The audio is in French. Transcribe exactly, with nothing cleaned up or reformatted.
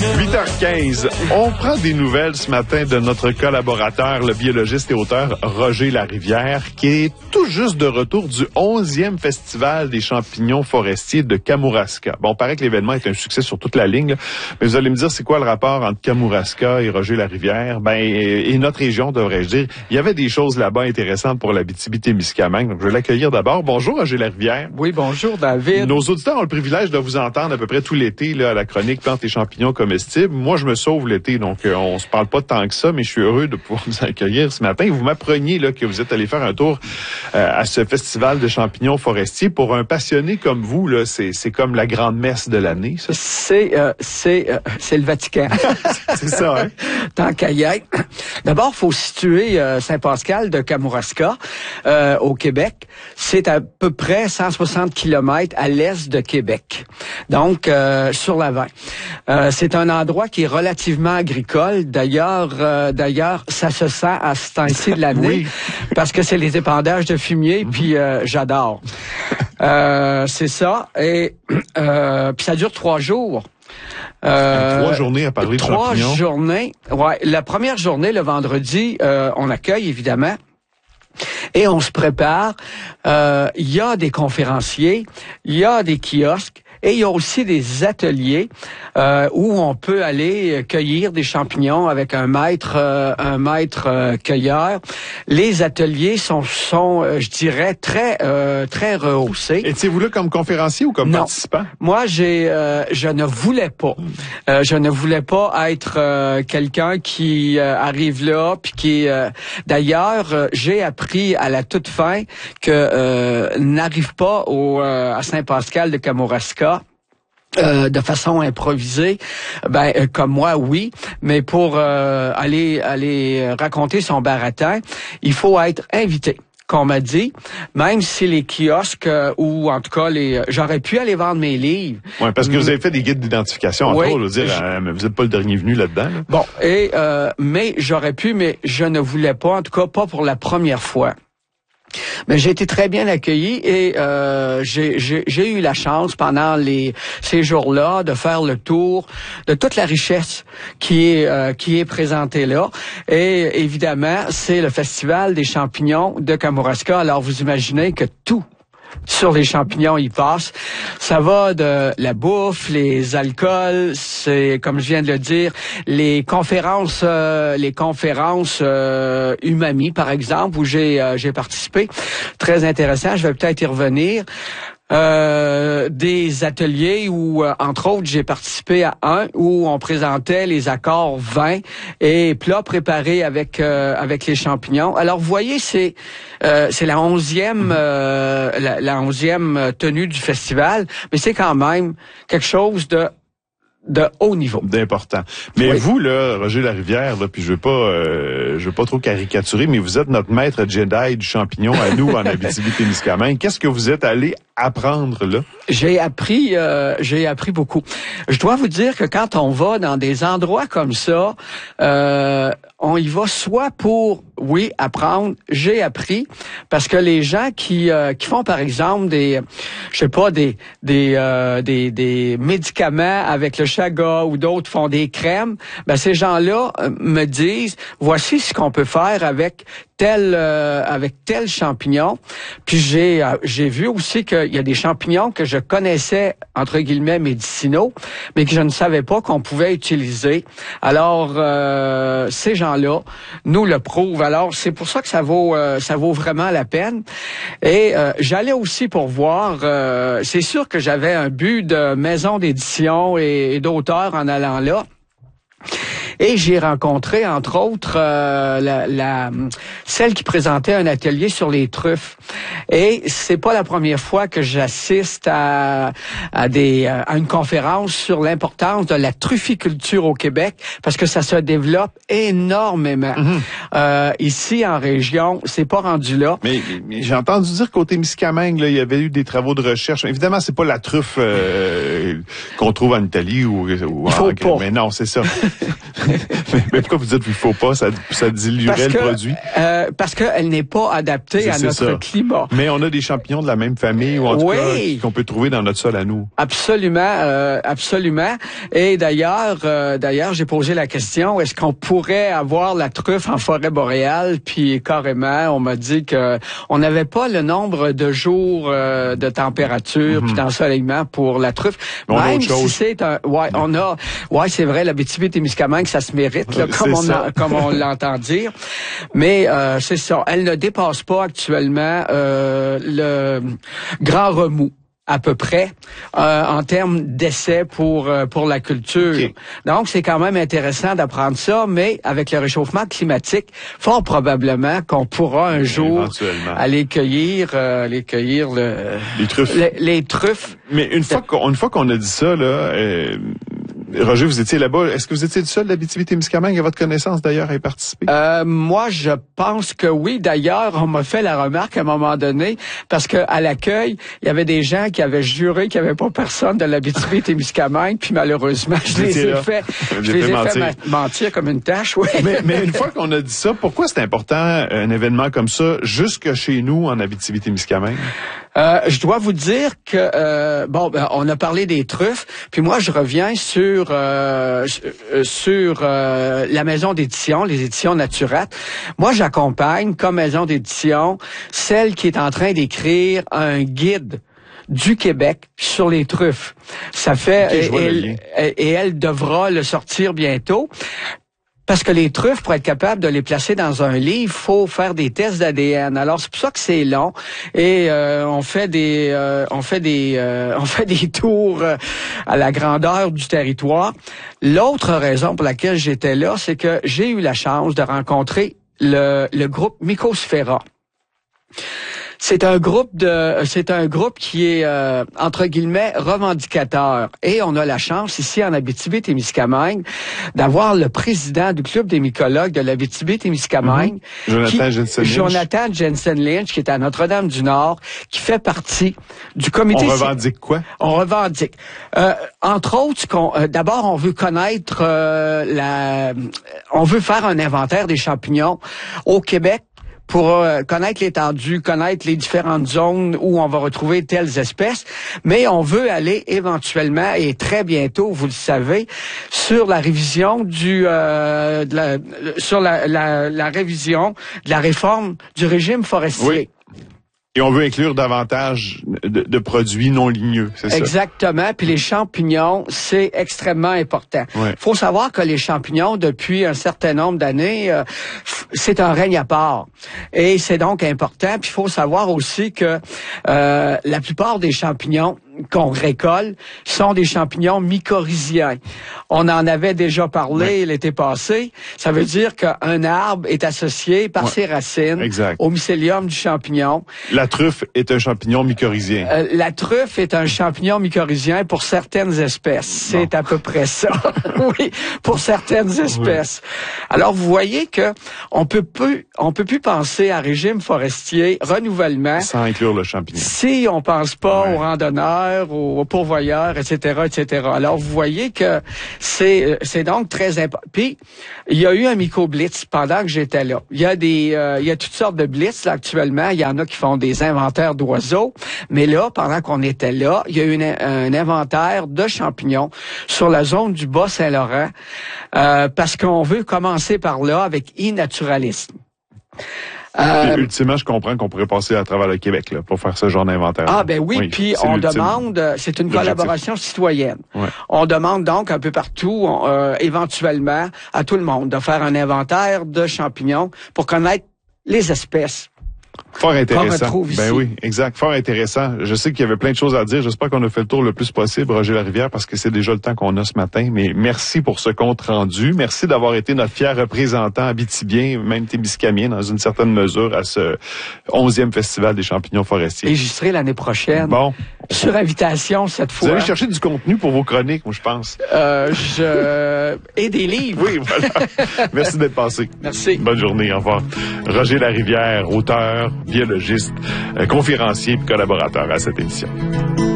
huit heures quinze. On prend des nouvelles ce matin de notre collaborateur, le biologiste et auteur Roger Larivière, qui est tout juste de retour du onzième Festival des champignons forestiers de Kamouraska. Bon, on paraît que l'événement est un succès sur toute la ligne, là, mais vous allez me dire, c'est quoi le rapport entre Kamouraska et Roger Larivière? Ben, et, et notre région, devrais-je dire. Il y avait des choses là-bas intéressantes pour l'Abitibi-Témiscamingue. Donc, je vais l'accueillir d'abord. Bonjour, Roger Larivière. Oui, bonjour, David. Nos auditeurs ont le privilège de vous entendre à peu près tout l'été là, à la chronique Plantes et champignons comestibles. Moi, je me sauve l'été, donc euh, on se parle pas tant que ça, mais je suis heureux de pouvoir vous accueillir ce matin. Vous m'appreniez là que vous êtes allé faire un tour euh, à ce festival de champignons forestiers. Pour un passionné comme vous, là, c'est, c'est comme la grande messe de l'année, ça. C'est euh, c'est euh, c'est le Vatican. C'est ça, hein? Tant qu'à y être. D'abord, faut situer euh, Saint-Pascal de Kamouraska euh, au Québec. C'est à peu près cent soixante kilomètres à l'est de Québec. Donc, euh, sur la vingt. Euh, c'est un endroit qui est relativement agricole. D'ailleurs, euh, d'ailleurs, ça se sent à ce temps-ci de l'année oui. parce que c'est les épandages de fumier, mm-hmm. puis euh, j'adore. Euh, c'est ça. Et euh, puis ça dure trois jours. Euh, trois journées à parler de trois champignons. Trois journées. Ouais. La première journée, le vendredi, euh, on accueille évidemment. Et on se prépare. Euh, il y a des conférenciers, il y a des kiosques. Et il y a aussi des ateliers euh, où on peut aller cueillir des champignons avec un maître, euh, un maître euh, cueilleur. Les ateliers sont, sont, euh, je dirais, très, euh, très rehaussés. Étiez-vous là comme conférencier ou comme non. participant? Moi, j'ai, euh, je ne voulais pas. Euh, je ne voulais pas être euh, quelqu'un qui euh, arrive là, puis qui. Euh, d'ailleurs, euh, j'ai appris à la toute fin que euh, n'arrive pas au euh, à Saint-Pascal de Kamouraska. Euh, de façon improvisée, ben euh, comme moi oui, mais pour euh, aller aller raconter son baratin, il faut être invité. Qu'on m'a dit, même si les kiosques euh, ou en tout cas les, j'aurais pu aller vendre mes livres. Oui, parce que mais, vous avez fait des guides d'identification, entre oui, autres, dire, je, euh, mais vous n'êtes pas le dernier venu là-dedans. Là. Bon, et euh, mais j'aurais pu, mais je ne voulais pas, en tout cas pas pour la première fois. Mais j'ai été très bien accueilli et euh, j'ai, j'ai, j'ai eu la chance pendant les ces jours-là de faire le tour de toute la richesse qui est euh, qui est présentée là. Et évidemment, c'est le Festival des champignons de Kamouraska. Alors vous imaginez que tout sur les champignons, il passe. Ça va de la bouffe, les alcools, c'est comme je viens de le dire, les conférences, euh, les conférences euh, umami par exemple où j'ai euh, j'ai participé, très intéressant. Je vais peut-être y revenir. Euh, des ateliers où, euh, entre autres, j'ai participé à un où on présentait les accords vins et plats préparés avec euh, avec les champignons. Alors, vous voyez, c'est euh, c'est la onzième euh, la, la onzième tenue du festival, mais c'est quand même quelque chose de de haut niveau. D'important. Mais oui. vous, là, Roger Larivière, là, puis je veux pas, euh, je veux pas trop caricaturer, mais vous êtes notre maître Jedi du champignon à nous en Abitibi-Témiscamingue. Qu'est-ce que vous êtes allé apprendre là? J'ai appris, euh, j'ai appris beaucoup. Je dois vous dire que quand on va dans des endroits comme ça, euh, on y va soit pour, oui, apprendre. J'ai appris parce que les gens qui euh, qui font par exemple des, je sais pas, des des euh, des, des médicaments avec le chaga ou d'autres font des crèmes, ben ces gens-là euh, me disent voici ce qu'on peut faire avec tel euh, avec tel champignon. Puis j'ai euh, j'ai vu aussi qu'il y a des champignons que je connaissais entre guillemets médicinaux, mais que je ne savais pas qu'on pouvait utiliser. Alors euh, ces gens-là nous le prouvent. Alors c'est pour ça que ça vaut euh, ça vaut vraiment la peine. Et euh, j'allais aussi pour voir. Euh, c'est sûr que j'avais un but de maison d'édition et, et d'auteur en allant là. Et j'ai rencontré, entre autres, euh, la, la celle qui présentait un atelier sur les truffes. Et c'est pas la première fois que j'assiste à, à des à une conférence sur l'importance de la trufficulture au Québec, parce que ça se développe énormément. Mm-hmm. Euh, ici, en région, c'est pas rendu là. Mais, mais j'ai entendu dire qu'au Témiscamingue, là, il y avait eu des travaux de recherche. Évidemment, c'est pas la truffe euh, qu'on trouve en Italie ou, ou il faut en... pas. Mais non, c'est ça. mais, mais pourquoi vous dites qu'il ne faut pas? Ça, ça diluerait parce le que, produit? Euh, parce qu'elle n'est pas adaptée à notre ça. climat. Mais on a des champignons de la même famille, ou en tout oui. cas qu'on peut trouver dans notre sol à nous. Absolument, euh, absolument. Et d'ailleurs, euh, d'ailleurs, j'ai posé la question, est-ce qu'on pourrait avoir la truffe en forêt boréale? Puis carrément, on m'a dit que on n'avait pas le nombre de jours euh, de température mm-hmm. puis d'ensoleillement pour la truffe. Mais on Même a autre chose. si c'est un, ouais, on a, ouais, c'est vrai, l'Abitibi-Témiscamingue, ça se mérite, là, comme on a, comme on l'entend dire. Mais euh, c'est ça, elle ne dépasse pas actuellement euh, le grand remous. À peu près, euh, en termes d'essais pour euh, pour la culture. Okay. Donc, c'est quand même intéressant d'apprendre ça, mais avec le réchauffement climatique, fort probablement qu'on pourra un jour aller cueillir, euh, aller cueillir le, les truffes. Les, les truffes. Mais une fois qu'on une fois qu'on a dit ça, là. Euh... Roger, vous étiez là-bas. Est-ce que vous étiez le seul d'Abitibi-Témiscamingue à votre connaissance, d'ailleurs, à y participer? Euh, moi, je pense que oui. D'ailleurs, on m'a fait la remarque à un moment donné, parce que à l'accueil, il y avait des gens qui avaient juré qu'il n'y avait pas personne de l'Abitibi-Témiscamingue, puis malheureusement, je les ai fait, je les ai fait ma- mentir comme une tâche, oui. Mais, mais une fois qu'on a dit ça, pourquoi c'est important, un événement comme ça, jusque chez nous, en Abitibi-Témiscamingue? Euh, je dois vous dire que euh, bon, ben, on a parlé des truffes, puis moi je reviens sur euh, sur euh, la maison d'édition, les éditions Naturat. Moi, j'accompagne comme maison d'édition celle qui est en train d'écrire un guide du Québec sur les truffes. Ça fait okay, et, elle, et elle devra le sortir bientôt. Parce que les truffes, pour être capable de les placer dans un livre, faut faire des tests d'A D N. Alors c'est pour ça que c'est long et euh, on fait des euh, on fait des euh, on fait des tours euh, à la grandeur du territoire. L'autre raison pour laquelle j'étais là, c'est que j'ai eu la chance de rencontrer le le groupe Mycosphaera. C'est un groupe de, c'est un groupe qui est euh, entre guillemets revendicateur. Et on a la chance ici en Abitibi-Témiscamingue d'avoir le président du club des mycologues de l'Abitibi-Témiscamingue, mm-hmm. Jonathan Jensen-Lynch. Jonathan Jensen-Lynch, qui est à Notre-Dame-du-Nord, qui fait partie du comité. On revendique quoi? On revendique. Euh, entre autres, qu'on, euh, d'abord, on veut connaître euh, la, on veut faire un inventaire des champignons au Québec, pour euh, connaître l'étendue, connaître les différentes zones où on va retrouver telles espèces, mais on veut aller éventuellement et très bientôt, vous le savez, sur la révision du euh, de la, sur la, la, la révision de la réforme du régime forestier. Oui. Et on veut inclure davantage de, de produits non ligneux, c'est ça? Exactement. Puis les champignons, c'est extrêmement important. Il ouais. faut savoir que les champignons, depuis un certain nombre d'années, euh, c'est un règne à part. Et c'est donc important. Puis il faut savoir aussi que euh, la plupart des champignons qu'on récolte sont des champignons mycorhiziens. On en avait déjà parlé oui. l'été passé. Ça veut dire qu'un arbre est associé par oui. ses racines exact. Au mycélium du champignon. La truffe est un champignon mycorhizien. Euh, la truffe est un champignon mycorhizien pour certaines espèces. C'est bon. À peu près ça. Oui, pour certaines espèces. Oui. Alors vous voyez que on peut plus, on peut plus penser à régime forestier, renouvellement, sans inclure le champignon. Si on pense pas oui. aux randonneurs, aux pourvoyeurs, et cetera, et cetera. Alors, vous voyez que c'est c'est donc très important. Puis, il y a eu un myco-blitz pendant que j'étais là. Il y a des euh, il y a toutes sortes de blitz là actuellement. Il y en a qui font des inventaires d'oiseaux. Mais là, pendant qu'on était là, il y a eu une, un inventaire de champignons sur la zone du Bas-Saint-Laurent euh, parce qu'on veut commencer par là avec e-naturalisme. Euh, ultimement, je comprends qu'on pourrait passer à travers le Québec là, pour faire ce genre d'inventaire. Ah ben oui, oui puis on demande, c'est une collaboration citoyenne. Ouais. On demande donc un peu partout, euh, éventuellement, à tout le monde de faire un inventaire de champignons pour connaître les espèces. Fort intéressant. Ben ici. oui, exact. Fort intéressant. Je sais qu'il y avait plein de choses à dire. J'espère qu'on a fait le tour le plus possible, Roger Larivière, parce que c'est déjà le temps qu'on a ce matin. Mais merci pour ce compte rendu. Merci d'avoir été notre fier représentant abitibien, même témiscamien, dans une certaine mesure, à ce onzième Festival des champignons forestiers. Et j'y serai l'année prochaine. Bon. Sur invitation, cette fois. Vous allez chercher du contenu pour vos chroniques, moi, je pense. Euh, je... Et des livres. Oui, voilà. Merci d'être passé. Merci. Bonne journée. Au revoir. Roger Larivière, auteur, biologiste, conférencier et collaborateur à cette émission.